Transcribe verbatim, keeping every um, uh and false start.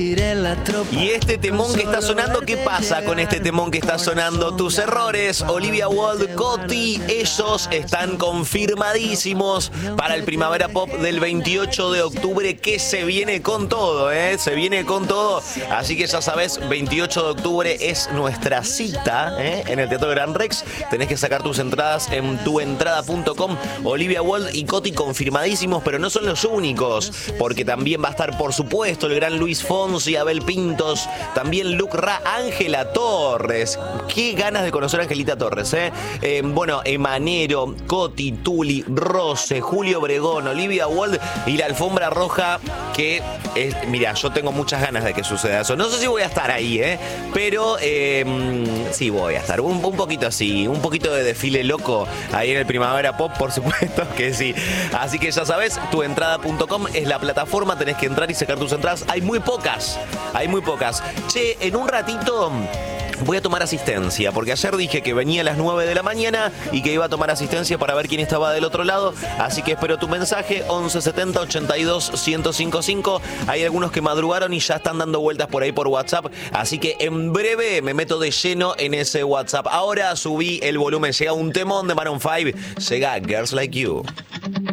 Y este temón que está sonando, ¿qué pasa con este temón que está sonando? Tus errores, Olivia Wilde, Coti, ellos están confirmadísimos para el Primavera Pop del veintiocho de octubre, que se viene con todo, ¿eh? Se viene con todo. Así que ya sabes, veintiocho de octubre es nuestra cita, ¿eh? En el Teatro Gran Rex. Tenés que sacar tus entradas en tuentrada punto com. Olivia Wilde y Coti confirmadísimos, pero no son los únicos, porque también va a estar, por supuesto, el gran Luis Fonsi, Abel Pintos, también Luc Ra, Ángela Torres. Qué ganas de conocer a Angelita Torres, ¿eh? eh bueno, Emanero, Coti, Tuli, Rose, Julio Obregón, Olivia Wilde y la alfombra roja, que es, mira, yo tengo muchas ganas de que suceda eso. No sé si voy a estar ahí, ¿eh? Pero eh, sí voy a estar. Un, un poquito así, un poquito de desfile loco ahí en el Primavera Pop, por supuesto que sí. Así que ya sabes, tuentrada punto com es la plataforma, tenés que entrar y sacar tus entradas. Hay muy pocas. Hay muy pocas. Che, en un ratito voy a tomar asistencia, porque ayer dije que venía a las nueve de la mañana y que iba a tomar asistencia para ver quién estaba del otro lado. Así que espero tu mensaje, once setenta ochenta y dos ciento cincuenta y cinco. Hay algunos que madrugaron y ya están dando vueltas por ahí por WhatsApp. Así que en breve me meto de lleno en ese WhatsApp. Ahora subí el volumen, llega un temón de Maroon cinco, llega Girls Like You.